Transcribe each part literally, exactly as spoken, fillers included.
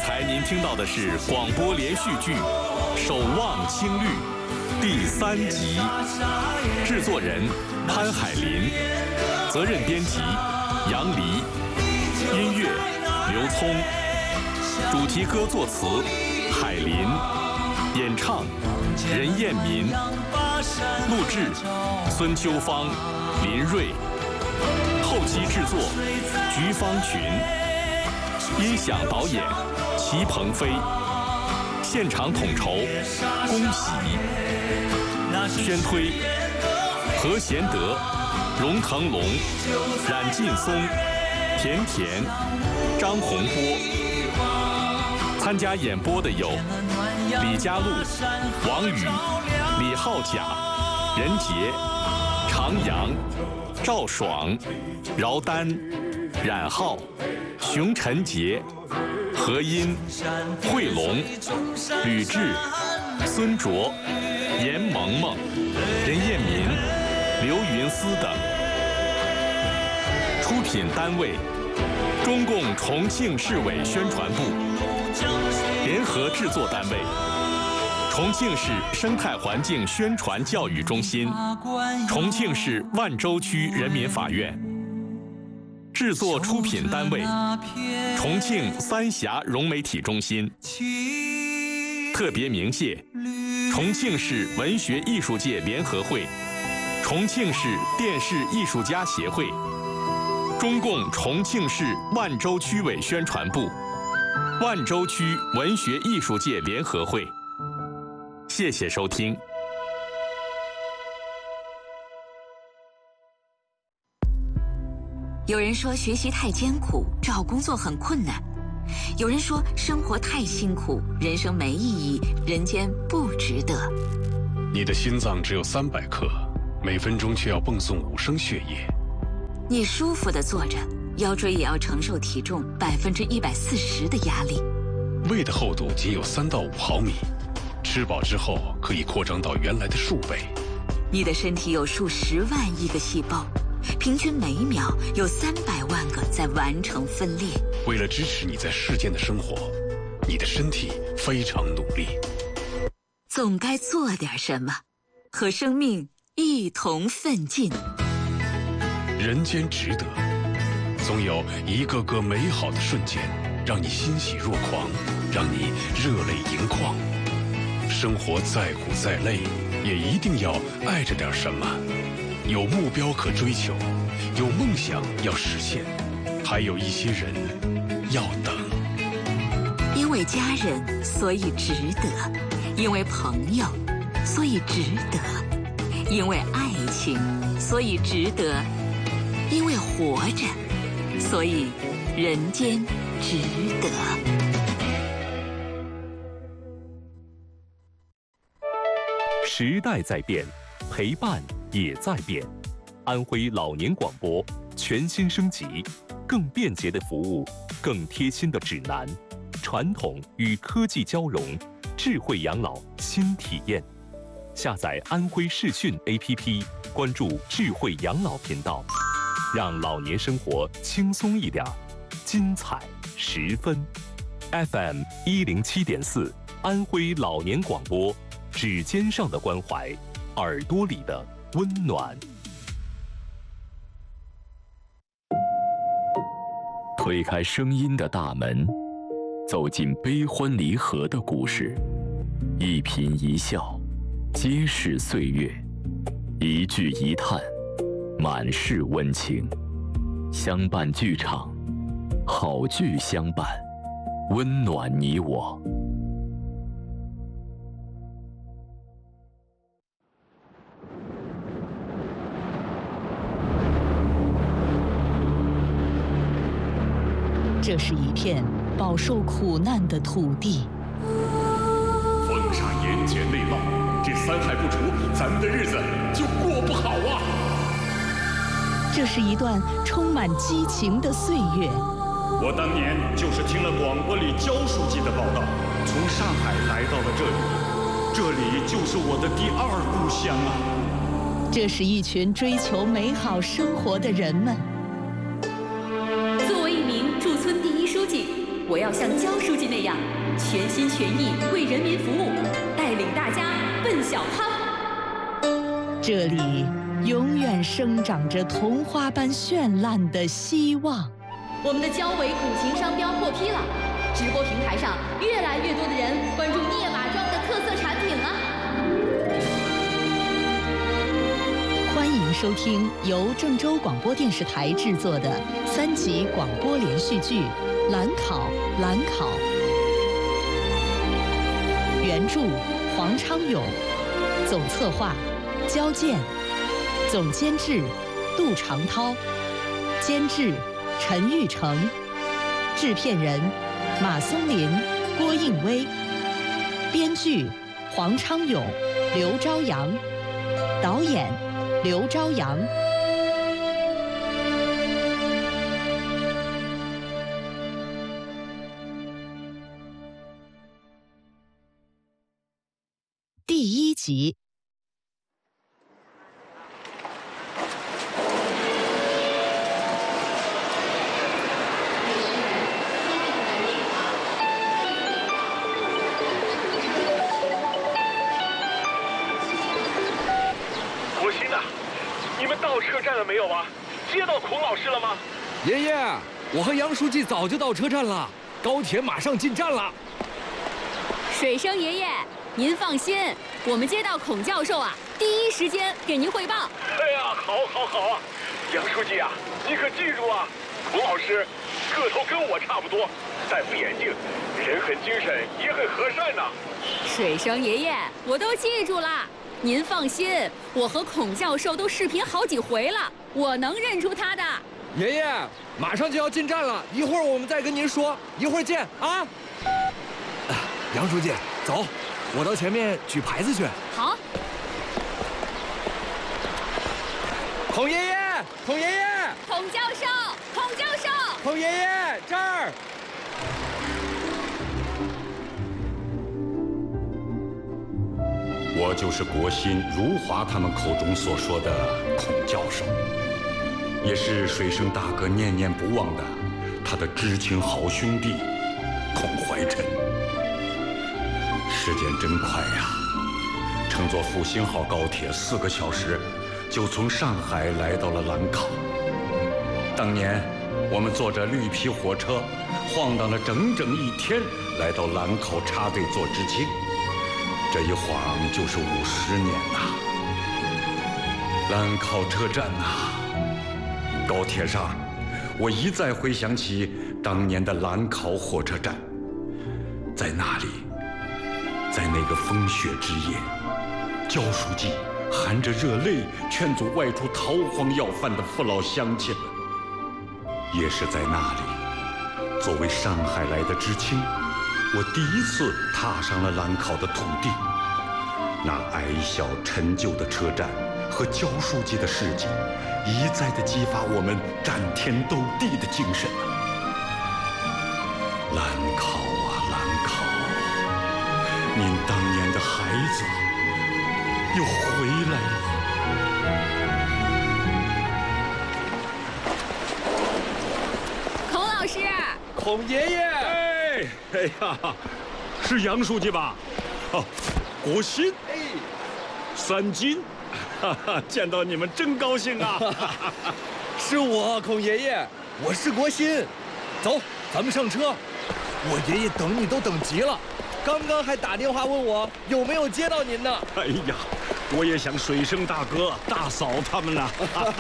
才您听到的是广播连续剧《守望青绿》第三集，制作人潘海林，责任编辑杨黎，音乐刘聪，主题歌作词海林，演唱任彦民，录制孙秋芳、林瑞，后期制作菊芳群，音响导演齐鹏飞，现场统筹龚喜，宣推何贤德、荣腾龙、冉劲松、田田、张洪波。参加演播的有李佳璐、王宇、李浩甲、任杰、常阳、赵爽、饶丹、冉浩、熊晨杰、何音、慧龙、吕志、孙卓、严萌萌、任彦民、刘云思等。出品单位：中共重庆市委宣传部。联合制作单位：重庆市生态环境宣传教育中心、重庆市万州区人民法院。制作出品单位：重庆三峡融媒体中心。特别鸣谢重庆市文学艺术界联合会、重庆市电视艺术家协会、中共重庆市万州区委宣传部、万州区文学艺术界联合会。谢谢收听。 有人说学习太艰苦，找工作很困难；有人说生活太辛苦，人生没意义，人间不值得。 你的心脏只有三百克，每分钟却要泵送五升血液。 你舒服地坐着，腰椎也要承受体重百分之一百四十的压力。 胃的厚度仅有三到五毫米，吃饱之后可以扩张到原来的数倍。 你的身体有数十万亿个细胞，平均每秒有三百万个在完成分裂。 为了支持你在世间的生活，你的身体非常努力。 总该做点什么，和生命一同奋进。 人间值得，总有一个个美好的瞬间，让你欣喜若狂，让你热泪盈眶。生活再苦再累，也一定要爱着点什么。有目标可追求，有梦想要实现，还有一些人要等。 因为家人，所以值得；因为朋友，所以值得；因为爱情，所以值得；因为活着，所以人间值得。 时代在变，陪伴也在变。安徽老年广播全新升级，更便捷的服务，更贴心的指南，传统与科技交融，智慧养老新体验。下载安徽视讯 A P P， 关注智慧养老频道，让老年生活轻松一点，精彩十分。F M 一零七点四，安徽老年广播，指尖上的关怀，耳朵里的温暖。推开声音的大门，走进悲欢离合的故事，一颦一笑，皆是岁月；一句一叹，满是温情。相伴剧场，好剧相伴，温暖你我。 这是一片饱受苦难的土地。 风沙盐碱内涝，这三害不除，咱们的日子就过不好啊！ 这是一段充满激情的岁月。 我当年就是听了广播里焦书记的报道，从上海来到了这里，这里就是我的第二故乡啊！ 这是一群追求美好生活的人们。 作为一名驻村第一书记，我要像焦书记那样量，全心全意为人民服务，带领大家奔小康。 这里永远生长着童话般绚烂的希望。 我们的交尾古琴商标获批了，直播平台上越来越多的人关注聂马庄的特色产品了。 欢迎收听由郑州广播电视台制作的三集广播连续剧《兰考兰考》，原著黄昌勇，总策划焦健，总监制杜长涛，监制陈玉成，制片人马松林、郭应威，编剧黄昌勇、刘朝阳，导演刘朝阳。第一集。 国新呐，你们到车站了没有啊？接到孔老师了吗？ 爷爷，我和杨书记早就到车站了，高铁马上进站了。 水生爷爷，您放心，我们接到孔教授啊，第一时间给您汇报。 哎呀，好，好，好啊！杨书记啊，你可记住啊，孔老师个头跟我差不多，戴副眼镜，人很精神，也很和善呐。 水生爷爷，我都记住了。您放心，我和孔教授都视频好几回了，我能认出他的。 爷爷，马上就要进站了，一会儿我们再跟您说，一会儿见啊！杨书记，走，我到前面举牌子去。 好。 孔爷爷，孔爷爷， 孔教授，孔教授， 孔爷爷，这儿。 我就是国新、如华他们口中所说的孔教授，也是水生大哥念念不忘的他的知青好兄弟孔怀琛。时间真快呀，乘坐复兴号高铁四个小时，就从上海来到了兰考。当年我们坐着绿皮火车，晃荡了整整一天，来到兰考插队做知青。这一晃就是五十年呐！兰考车站呐，高铁上，我一再回想起当年的兰考火车站。在那里，在那个风雪之夜，焦书记含着热泪劝阻外出逃荒要饭的父老乡亲们。也是在那里，作为上海来的知青，我第一次踏上了兰考的土地，那矮小陈旧的车站和焦书记的事迹，一再地激发我们战天斗地的精神啊！兰考啊，兰考，您当年的孩子又回来了。 孔老师， 孔爷爷。 哎，哎呀，是杨书记吧？哦，国新，哎，三金，哈哈，见到你们真高兴啊！ 是我，孔爷爷，我是国新。走，咱们上车。我爷爷等你都等急了，刚刚还打电话问我有没有接到您呢。 哎呀，我也想水生大哥、大嫂他们呢。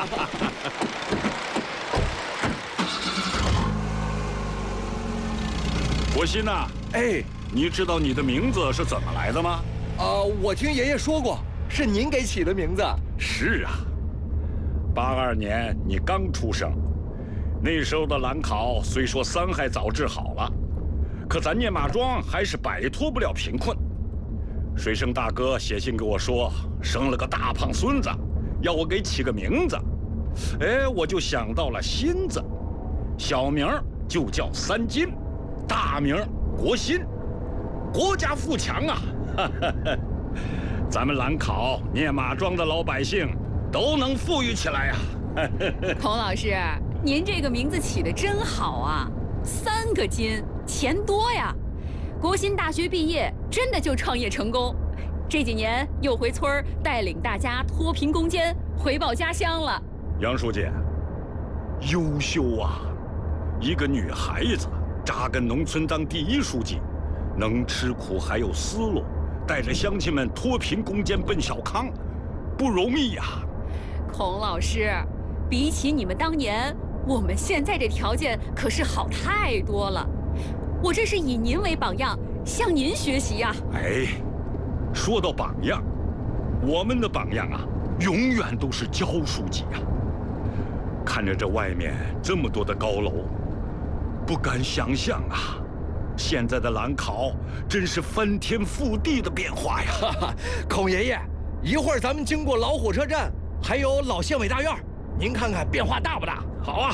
国新呐， 哎， 你知道你的名字是怎么来的吗？ 啊、呃，我听爷爷说过，是您给起的名字。 是啊，八二年你刚出生，那时候的兰考虽说灾害早治好了，可咱聂马庄还是摆脱不了贫困。水生大哥写信给我说，生了个大胖孙子，要我给起个名字。哎，我就想到了新字，小名就叫三金，大名国新，国家富强啊！咱们兰考、聂马庄的老百姓都能富裕起来呀！ 孔老师，您这个名字起得真好啊！三个金，钱多呀！ 新大学毕业，真的就创业成功。这几年又回村儿带领大家脱贫攻坚，回报家乡了。 杨书记，优秀啊！一个女孩子扎根农村当第一书记，能吃苦还有思路，带着乡亲们脱贫攻坚奔小康，不容易呀、啊。 孔老师，比起你们当年，我们现在这条件可是好太多了。我这是以您为榜样，向您学习呀、啊。 哎，说到榜样，我们的榜样啊，永远都是焦书记呀、啊。看着这外面这么多的高楼，不敢想象啊！现在的兰考真是翻天覆地的变化呀！ 哈哈，孔爷爷，一会儿咱们经过老火车站，还有老县委大院，您看看变化大不大？ 好啊！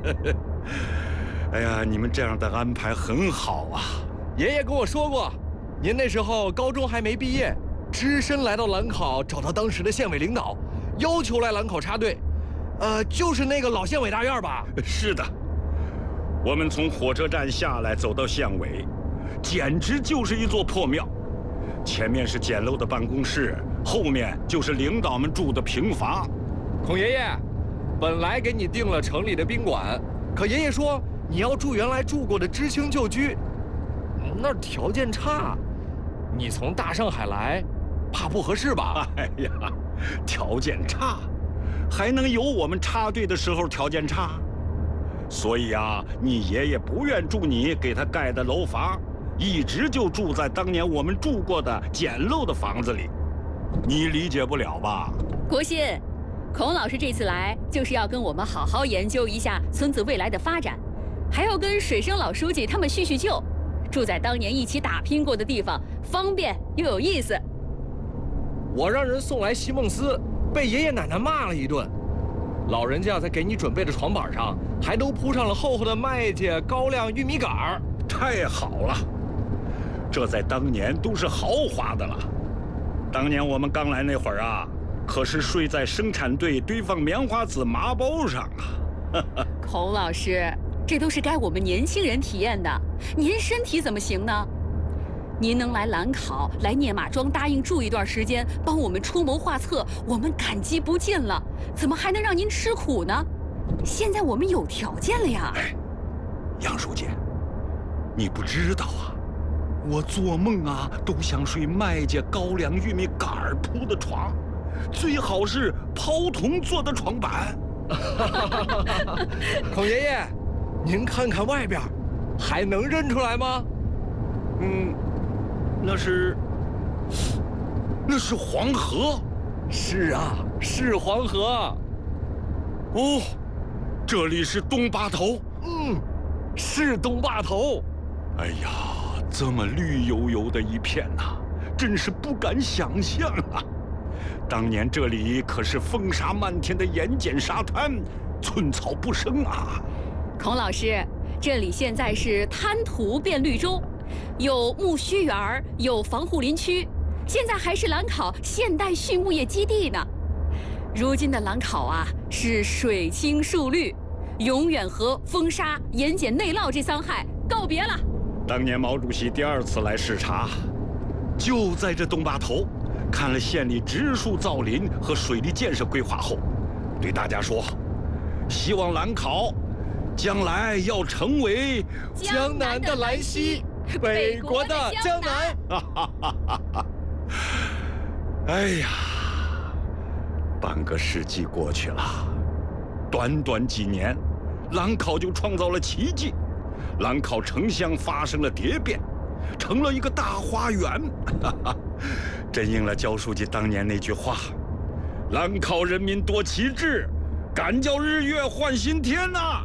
哎呀，你们这样的安排很好啊！ 爷爷跟我说过，您那时候高中还没毕业，只身来到兰考，找到当时的县委领导，要求来兰考插队。呃，就是那个老县委大院吧？ 是的，我们从火车站下来，走到县委，简直就是一座破庙。前面是简陋的办公室，后面就是领导们住的平房。 孔爷爷，本来给你订了城里的宾馆，可爷爷说你要住原来住过的知青旧居，那儿条件差，你从大上海来，怕不合适吧？ 哎呀，条件差。还能有我们插队的时候条件差？所以啊，你爷爷不愿住你给他盖的楼房，一直就住在当年我们住过的简陋的房子里。你理解不了吧？ 国新，孔老师这次来就是要跟我们好好研究一下村子未来的发展，还要跟水生老书记他们叙叙旧。住在当年一起打拼过的地方，方便又有意思。 我让人送来席梦思。被爷爷奶奶骂了一顿，老人家在给你准备的床板上还都铺上了厚厚的麦秸、高粱、玉米杆儿， 太好了！这在当年都是豪华的了。当年我们刚来那会儿啊，可是睡在生产队堆放棉花籽麻包上啊。 孔老师，这都是该我们年轻人体验的，您身体怎么行呢？您能来兰考、来聂马庄答应住一段时间，帮我们出谋划策，我们感激不尽了。怎么还能让您吃苦呢？现在我们有条件了呀！ 哎，杨书记，你不知道啊，我做梦啊都想睡麦秸、高粱、玉米杆儿铺的床，最好是抛铜做的床板。 孔爷爷，您看看外边，还能认出来吗？ 嗯。那是，那是黄河。 是啊，是黄河。 哦，这里是东坝头。 嗯，是东坝头。 哎呀，这么绿油油的一片呐、啊，真是不敢想象啊！当年这里可是风沙漫天的盐碱沙滩，寸草不生啊。 孔老师，这里现在是滩涂变绿洲。有苜蓿园，有防护林区，现在还是兰考现代畜牧业基地呢。如今的兰考啊，是水清树绿，永远和风沙、盐碱内涝这三害告别了。 当年毛主席第二次来视察，就在这东坝头，看了县里植树造林和水利建设规划后，对大家说，希望兰考将来要成为江南的兰溪。北国的江南。 哎呀，半个世纪过去了，短短几年，兰考就创造了奇迹，兰考城乡发生了蝶变，成了一个大花园。真应了焦书记当年那句话：“兰考人民多奇志，敢叫日月换新天呐！”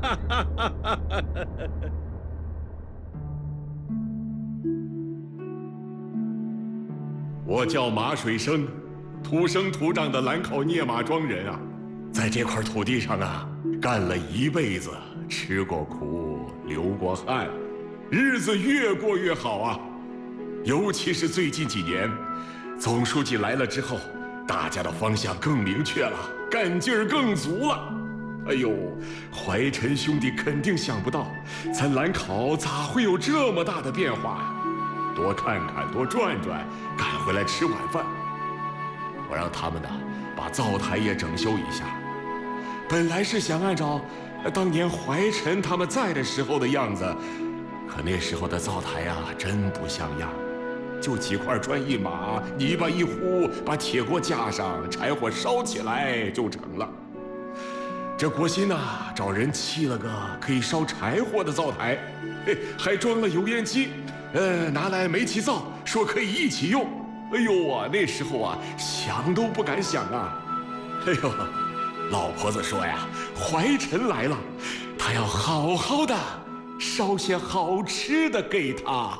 我叫马水生，土生土长的兰考聂马庄人啊，在这块土地上啊，干了一辈子，吃过苦，流过汗，日子越过越好啊。尤其是最近几年，总书记来了之后，大家的方向更明确了，干劲儿更足了。哎呦，怀晨兄弟肯定想不到，咱兰考咋会有这么大的变化呀？ 多看看，多转转，赶回来吃晚饭。我让他们呢把灶台也整修一下。本来是想按照当年怀臣他们在的时候的样子，可那时候的灶台啊真不像样，就几块砖一码，泥巴一糊，把铁锅架上，柴火烧起来就成了。这国新呐、啊，找人砌了个可以烧柴火的灶台，嘿，还装了油烟机，呃，拿来煤气灶，说可以一起用。哎呦啊，那时候啊，想都不敢想啊。哎呦，老婆子说呀，怀臣来了，他要好好的烧些好吃的给他。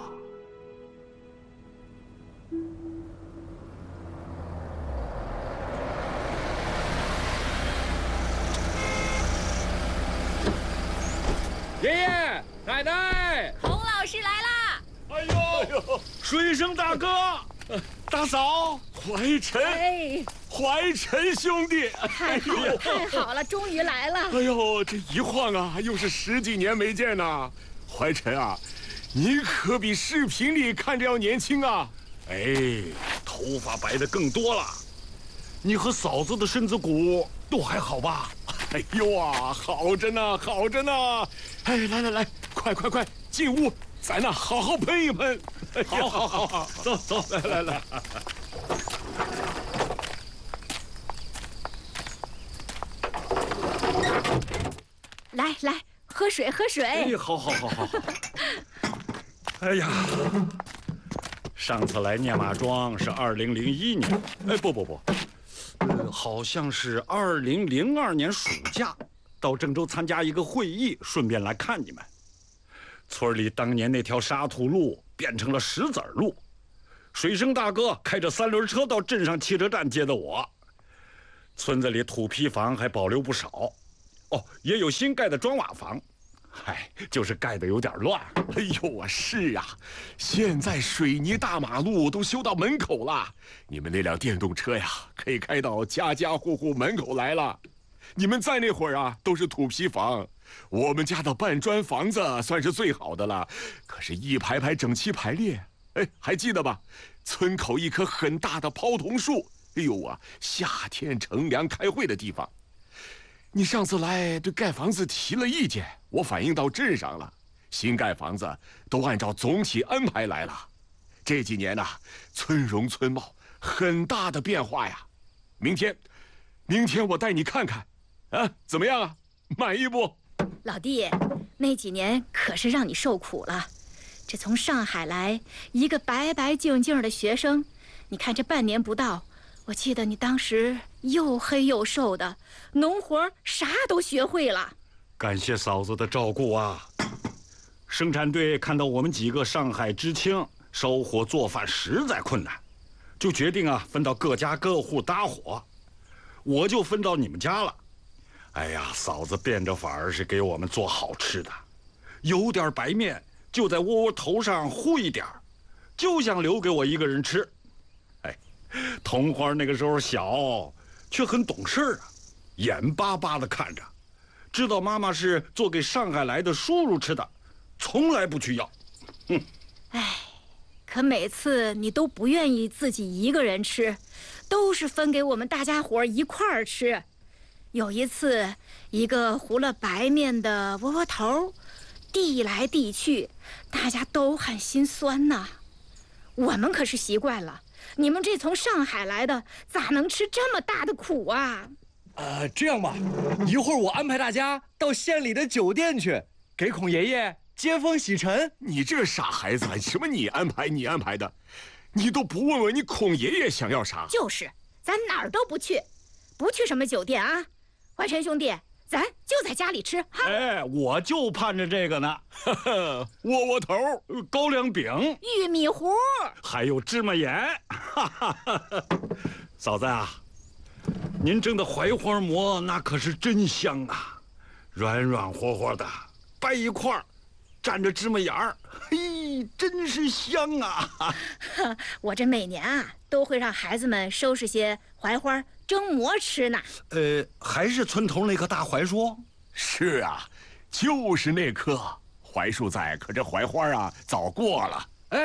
爷爷奶奶， 洪老师来啦！ 哎呦， 水生大哥，大嫂， 怀臣， 哎， 怀臣兄弟， 太好了，太好了，终于来了！ 哎呦，这一晃啊，又是十几年没见呐。怀臣啊，你可比视频里看着要年轻啊！ 哎，头发白的更多了。你和嫂子的身子骨都还好吧？ 哎呦啊，好着呢，好着呢！哎，来来来，快快快，进屋，咱呐好好喷一喷。哎、 好好好好，走走， 来来来。 来来，喝水喝水。 哎，好好好好好。哎呀，上次来念马庄是二零零一年，哎不不不。呃，好像是二零零二年暑假，到郑州参加一个会议，顺便来看你们。村里当年那条沙土路变成了石子路，水生大哥开着三轮车到镇上汽车站接的我。村子里土坯房还保留不少，哦，也有新盖的砖瓦房，嗨，就是盖得有点乱。 哎呦啊，是啊，现在水泥大马路都修到门口了，你们那辆电动车呀，可以开到家家户户门口来了。你们在那会儿啊，都是土坯房，我们家的半砖房子算是最好的了，可是一排排整齐排列。哎，还记得吧？村口一棵很大的泡桐树，哎呦啊，夏天乘凉开会的地方。你上次来对盖房子提了意见，我反映到镇上了。新盖房子都按照总体安排来了。这几年呐、啊，村容村貌很大的变化呀。明天，明天我带你看看，啊，怎么样啊？满意不？ 老弟，那几年可是让你受苦了。这从上海来一个白白净净的学生，你看这半年不到，我记得你当时又黑又瘦的，农活啥都学会了。 感谢嫂子的照顾啊！生产队看到我们几个上海知青烧火做饭实在困难，就决定啊分到各家各户搭伙，我就分到你们家了。哎呀，嫂子变着法儿是给我们做好吃的，有点白面就在窝窝头上糊一点，就想留给我一个人吃。哎，桐花那个时候小，却很懂事啊，眼巴巴地看着，知道妈妈是做给上海来的叔叔吃的，从来不去要。哼， 哎，可每次你都不愿意自己一个人吃，都是分给我们大家伙一块儿吃。有一次，一个糊了白面的窝窝头递来递去，大家都很心酸呐。我们可是习惯了，你们这从上海来的，咋能吃这么大的苦啊？ 呃，这样吧，一会儿我安排大家到县里的酒店去，给孔爷爷接风洗尘。 你这个傻孩子，什么你安排你安排的，你都不问问你孔爷爷想要啥？ 就是，咱哪儿都不去，不去什么酒店啊。怀臣兄弟，咱就在家里吃哈。 哎，我就盼着这个呢。 窝窝头、 高粱饼、 玉米糊， 还有芝麻盐。嫂子啊，您蒸的槐花馍那可是真香啊，软软和和的，掰一块儿，蘸着芝麻盐儿，嘿，真是香啊！ 我这每年啊都会让孩子们收拾些槐花蒸馍吃呢。 呃，还是村头那棵大槐树？ 是啊，就是那棵槐树在，可这槐花啊早过了。 哎，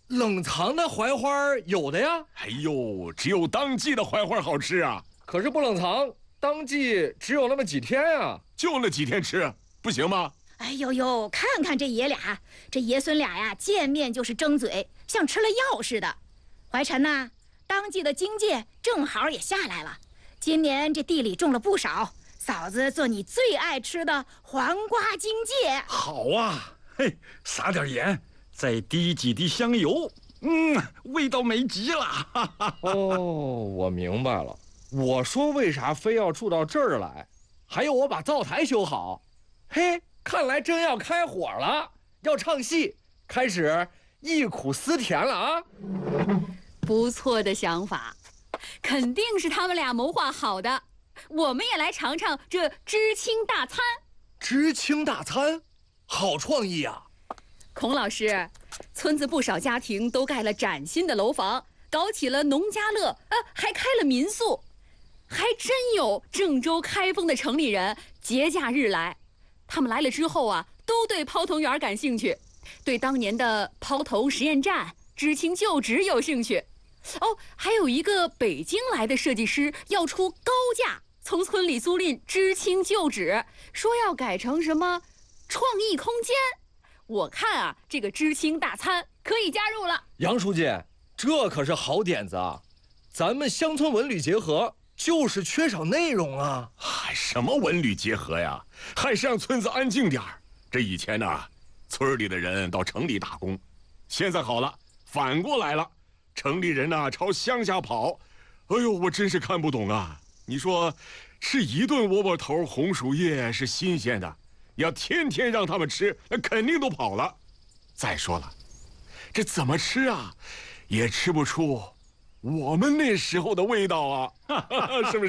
冷藏的槐花有的呀。 哎呦，只有当季的槐花好吃啊！ 可是不冷藏，当季只有那么几天呀， 就那几天吃，不行吗？ 哎呦呦，看看这爷俩，这爷孙俩呀，见面就是争嘴，像吃了药似的。怀臣呐，当季的荆芥正好也下来了，今年这地里种了不少，嫂子做你最爱吃的黄瓜荆芥。 好啊，嘿，撒点盐，再滴几滴香油，嗯，味道美极了。哈哈哦，我明白了。我说为啥非要住到这儿来，还有我把灶台修好。嘿，看来真要开火了，要唱戏，开始忆苦思甜了啊！ 不错的想法，肯定是他们俩谋划好的。我们也来尝尝这知青大餐。 知青大餐，好创意啊！ 孔老师，村子不少家庭都盖了崭新的楼房，搞起了农家乐，呃，还开了民宿。还真有郑州开封的城里人节假日来，他们来了之后啊，都对抛童园感兴趣，对当年的抛童实验站、知青就职有兴趣。哦，还有一个北京来的设计师要出高价从村里租赁知青旧址，说要改成什么创意空间。我看啊，这个知青大餐可以加入了。 杨书记，这可是好点子啊！咱们乡村文旅结合，就是缺少内容啊！ 嗨，什么文旅结合呀？还是让村子安静点儿。这以前呢、啊，村里的人到城里打工，现在好了，反过来了，城里人呢、啊、朝乡下跑。哎呦，我真是看不懂啊！你说，吃一顿窝窝头、红薯叶是新鲜的，要天天让他们吃，那肯定都跑了。再说了，这怎么吃啊，也吃不出我们那时候的味道啊，是不是？